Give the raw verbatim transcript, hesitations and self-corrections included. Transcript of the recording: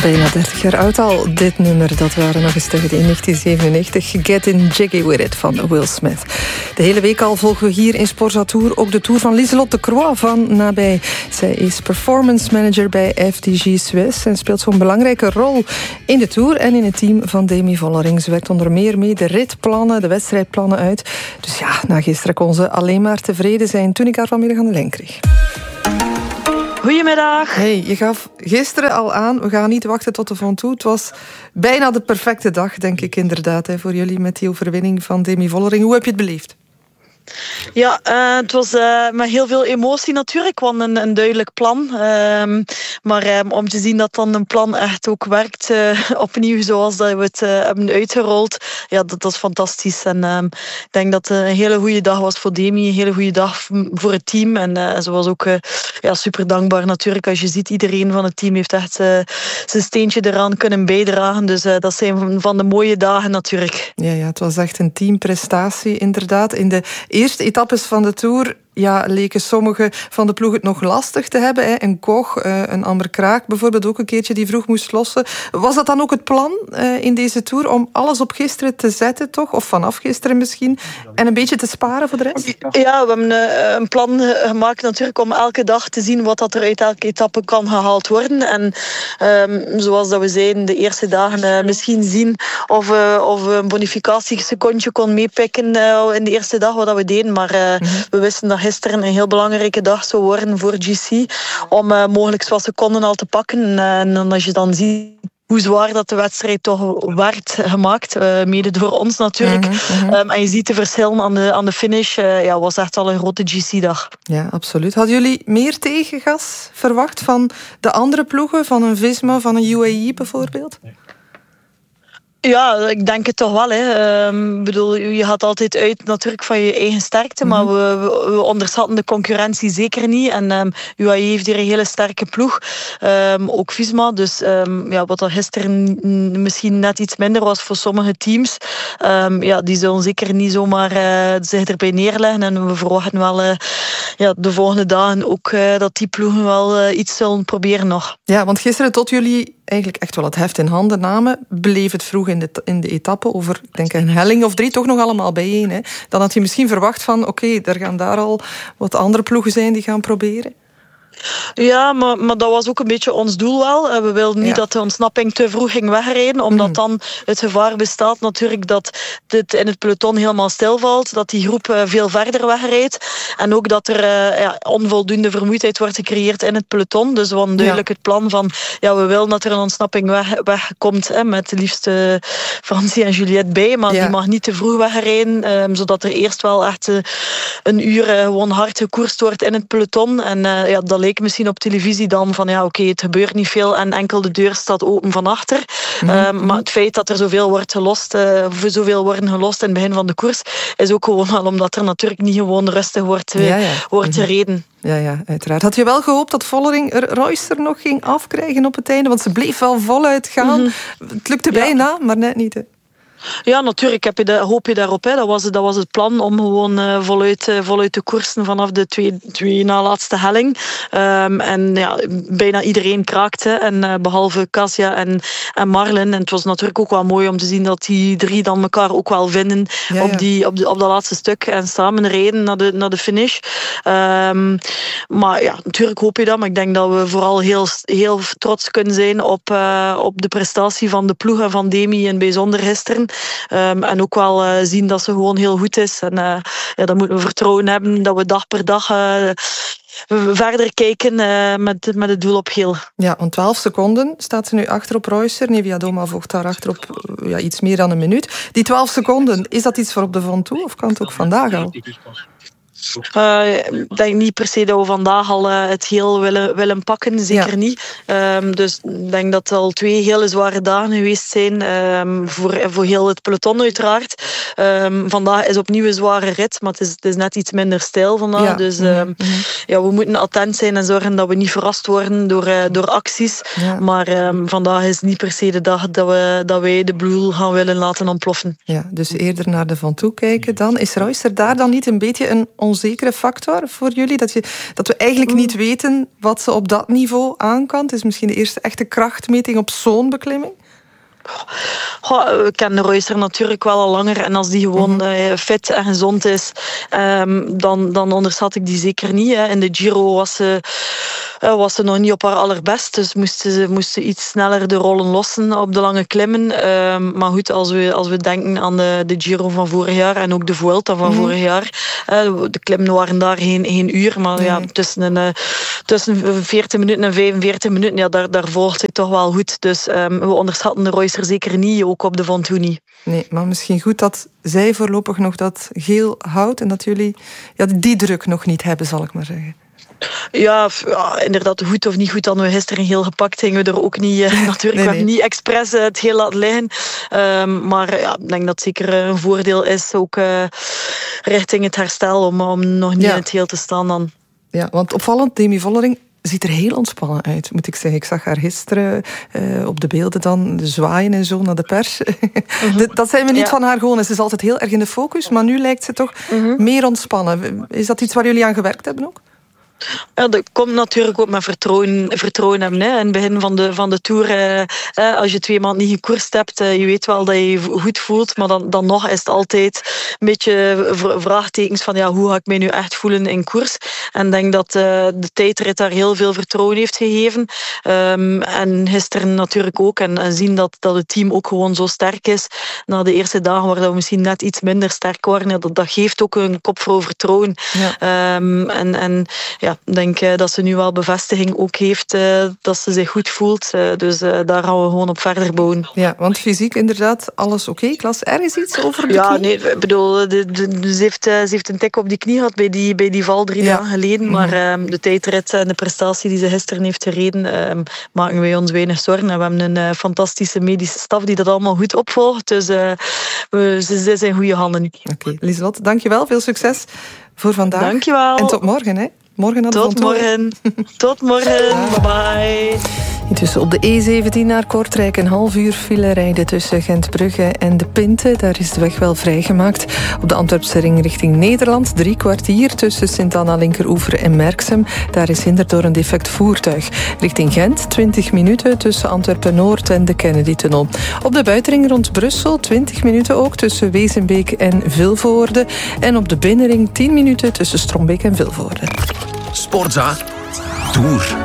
Bijna dertig jaar oud al, dit nummer. Dat waren nog eens tegen in negentien zevenennegentig. Getting Jiggy With It van Will Smith. De hele week al volgen we hier in Sporza Tour ook de Tour van Lieselotte de Croix van nabij. Zij is performance manager bij F D G Suez en speelt zo'n belangrijke rol in de Tour en in het team van Demi Vollering. Ze werkt onder meer mee de ritplannen, de wedstrijdplannen uit. Dus ja, na gisteren kon ze alleen maar tevreden zijn toen ik haar vanmiddag aan de lijn kreeg. Goedemiddag. Hey, je gaf gisteren al aan, we gaan niet wachten tot de Ventoux. Het was bijna de perfecte dag, denk ik inderdaad, hè, voor jullie met die overwinning van Demi Vollering. Hoe heb je het beleefd? Ja, uh, het was uh, met heel veel emotie natuurlijk, want een, een duidelijk plan. Uh, maar uh, om te zien dat dan een plan echt ook werkt, uh, opnieuw zoals dat we het uh, hebben uitgerold, ja, dat, dat is fantastisch. En uh, ik denk dat het een hele goede dag was voor Demi, een hele goede dag voor het team. En uh, ze was ook uh, ja, super dankbaar natuurlijk. Als je ziet, iedereen van het team heeft echt uh, zijn steentje eraan kunnen bijdragen. Dus uh, dat zijn van de mooie dagen natuurlijk. Ja, ja, het was echt een teamprestatie inderdaad. In de eerste etappes van de Tour ja, leken sommige van de ploeg het nog lastig te hebben. Hè. Een Koch, een Amber Kraak bijvoorbeeld ook een keertje die vroeg moest lossen. Was dat dan ook het plan uh, in deze Tour om alles op gisteren te zetten, toch? Of vanaf gisteren misschien? En een beetje te sparen voor de rest? Ja, we hebben uh, een plan gemaakt natuurlijk om elke dag te zien wat dat er uit elke etappe kan gehaald worden. En um, zoals dat we zeiden, de eerste dagen uh, misschien zien of, uh, of een bonificatiesecondje kon meepikken uh, in de eerste dag wat dat we deden. Maar uh, mm-hmm. we wisten dat gisteren een heel belangrijke dag zou worden voor G C om uh, mogelijk wat seconden al te pakken. En, en als je dan ziet hoe zwaar dat de wedstrijd toch werd gemaakt, uh, mede door ons natuurlijk. Mm-hmm. Um, en je ziet de verschillen aan de, aan de finish. Uh, ja, was echt al een grote G C-dag. Ja, absoluut. Hadden jullie meer tegengas verwacht van de andere ploegen, van een Visma, van een U A E bijvoorbeeld? Ja, ik denk het toch wel. Hè. Um, bedoel, je gaat altijd uit natuurlijk van je eigen sterkte, mm-hmm. maar we, we, we onderschatten de concurrentie zeker niet. En um, U A E heeft hier een hele sterke ploeg. Um, ook Visma. Dus um, ja, wat er gisteren misschien net iets minder was voor sommige teams, um, ja, die zullen zeker niet zomaar uh, zich erbij neerleggen. En we verwachten wel uh, ja, de volgende dagen ook uh, dat die ploegen wel uh, iets zullen proberen nog. Ja, want gisteren tot jullie eigenlijk echt wel het heft in handen namen, bleef het vroeg in de, in de etappe over, ik denk een helling of drie, toch nog allemaal bijeen. Hè? Dan had je misschien verwacht van, oké, okay, er gaan daar al wat andere ploegen zijn die gaan proberen. Ja, maar, maar dat was ook een beetje ons doel wel. We wilden niet ja. dat de ontsnapping te vroeg ging wegrijden, omdat mm. dan het gevaar bestaat natuurlijk dat dit in het peloton helemaal stilvalt, dat die groep veel verder wegrijdt en ook dat er uh, ja, onvoldoende vermoeidheid wordt gecreëerd in het peloton. Dus we hadden duidelijk ja. het plan van, ja, we willen dat er een ontsnapping weg, wegkomt, hè, met de liefste Francie en Juliette bij, maar ja. die mag niet te vroeg wegrijden, um, zodat er eerst wel echt uh, een uur uh, gewoon hard gekoerst wordt in het peloton. En uh, ja, dat leek misschien op televisie dan van ja, oké, okay, het gebeurt niet veel en enkel de deur staat open van achter. Mm-hmm. Uh, maar het feit dat er zoveel wordt gelost, uh, zoveel worden gelost in het begin van de koers, is ook gewoon wel omdat er natuurlijk niet gewoon rustig wordt, uh, ja, ja. wordt mm-hmm. gereden. Ja, ja, uiteraard. Had je wel gehoopt dat Vollering er Reusser nog ging afkrijgen op het einde? Want ze bleef wel voluit gaan. Mm-hmm. Het lukte ja. bijna, maar net niet. Hè. Ja, natuurlijk heb je de, hoop je daarop. Hè. Dat, was, dat was het plan om gewoon uh, voluit, uh, voluit te koersen vanaf de twee, twee na laatste helling. Um, en ja, bijna iedereen kraakte. En, uh, behalve Kasia en, en Marlin. En het was natuurlijk ook wel mooi om te zien dat die drie dan elkaar ook wel vinden ja, ja. Op, die, op, de, op dat laatste stuk. En samen rijden naar de, naar de finish. Um, maar ja, natuurlijk hoop je dat. Maar ik denk dat we vooral heel, heel trots kunnen zijn op, uh, op de prestatie van de ploeg en van Demi in bijzonder gisteren. Um, en ook wel uh, zien dat ze gewoon heel goed is. En uh, ja, dan moeten we vertrouwen hebben dat we dag per dag uh, verder kijken uh, met, met het doel op geel. Ja, want twaalf seconden staat ze nu achter op Reusser. Neviadoma volgt daar achter op ja, iets meer dan een minuut. Die twaalf seconden, is dat iets voor op de Ventoux of kan het ook vandaag al? Uh, ik denk niet per se dat we vandaag al uh, het geel willen, willen pakken, zeker ja. niet. Um, dus ik denk dat het al twee hele zware dagen geweest zijn, um, voor, voor heel het peloton uiteraard. Um, vandaag is opnieuw een zware rit, maar het is, het is net iets minder stijl vandaag. Ja. Dus um, mm-hmm. ja, we moeten attent zijn en zorgen dat we niet verrast worden door, uh, door acties. Ja. Maar um, vandaag is niet per se de dag dat, we, dat wij de boel gaan willen laten ontploffen. Ja, dus eerder naar de Ventoux kijken dan. Is Reusser daar dan niet een beetje een onzekere factor voor jullie? Dat, je, dat we eigenlijk mm. niet weten wat ze op dat niveau aan kan? Het is misschien de eerste echte krachtmeting op zo'n beklimming? Goh, we kennen Reusser natuurlijk wel al langer. En als die gewoon mm-hmm. uh, fit en gezond is, um, dan, dan onderschat ik die zeker niet. Hè. In de Giro was ze, uh, was ze nog niet op haar allerbest. Dus moesten ze, moesten iets sneller de rollen lossen op de lange klimmen. Um, maar goed, als we, als we denken aan de, de Giro van vorig jaar en ook de Vuelta van mm-hmm. vorig jaar. Uh, de klimmen waren daar geen, geen uur. Maar mm-hmm. ja, tussen, een, uh, tussen veertig minuten en vijfenveertig minuten, ja, daar, daar volgt hij toch wel goed. Dus um, we onderschatten de Reusser er zeker niet, ook op de Ventoux niet. Nee, maar misschien goed dat zij voorlopig nog dat geel houdt en dat jullie ja, die druk nog niet hebben, zal ik maar zeggen. Ja, ja, inderdaad, goed of niet goed, dan we gisteren geel gepakt, gingen we er ook niet, uh, natuurlijk, nee, nee. we hebben niet expres uh, het geel laten liggen. Um, maar ja, ik denk dat het zeker een voordeel is, ook uh, richting het herstel, om, om nog niet ja. in het geel te staan dan. Ja, want opvallend, Demi Vollering ziet er heel ontspannen uit, moet ik zeggen. Ik zag haar gisteren uh, op de beelden dan zwaaien en zo naar de pers. Mm-hmm. Dat zijn we niet ja. van haar gewoon. Ze is altijd heel erg in de focus, maar nu lijkt ze toch mm-hmm. meer ontspannen. Is dat iets waar jullie aan gewerkt hebben ook? Ja, dat komt natuurlijk ook met vertrouwen, vertrouwen hebben. Hè. In het begin van de, van de Tour, eh, als je twee maanden niet gekoerst hebt, eh, je weet wel dat je je goed voelt, maar dan, dan nog is het altijd een beetje vraagtekens van ja, hoe ga ik mij nu echt voelen in koers. En ik denk dat uh, de tijdrit daar heel veel vertrouwen heeft gegeven. Um, en gisteren natuurlijk ook. En, en zien dat, dat het team ook gewoon zo sterk is. Na de eerste dagen waar we misschien net iets minder sterk waren, ja, dat, dat geeft ook een kopvrouw vertrouwen. Ja. Um, en, en ja, ik denk uh, dat ze nu wel bevestiging ook heeft uh, dat ze zich goed voelt. Uh, dus uh, daar gaan we gewoon op verder bouwen. Ja, want fysiek inderdaad alles oké. Okay. Klas, ergens iets over de ja, knie? Nee, ik bedoel, de, de, ze, heeft, uh, ze heeft een tik op die knie gehad bij die, bij die val drie ja. dagen geleden. Maar mm-hmm. uh, de tijdrit en de prestatie die ze gisteren heeft gereden, uh, maken wij ons weinig zorgen. En we hebben een uh, fantastische medische staf die dat allemaal goed opvolgt. Dus uh, we, ze, ze zijn in goede handen. Oké, okay. Lieselotte, dankjewel. Veel succes voor vandaag. Dankjewel. En tot morgen, hè. Morgen naar de Tot morgen. Tot morgen. Bye bye. Intussen op de E zeventien naar Kortrijk een half uur file rijden tussen Gentbrugge en De Pinte. Daar is de weg wel vrijgemaakt. Op de Antwerpse ring richting Nederland drie kwartier tussen Sint-Anna Linkeroever en Merksem. Daar is hinder door een defect voertuig. Richting Gent twintig minuten tussen Antwerpen-Noord en de Kennedy-tunnel. Op de buitenring rond Brussel twintig minuten ook tussen Wezenbeek en Vilvoorde. En op de binnenring tien minuten tussen Strombeek en Vilvoorde. Sportza Tour.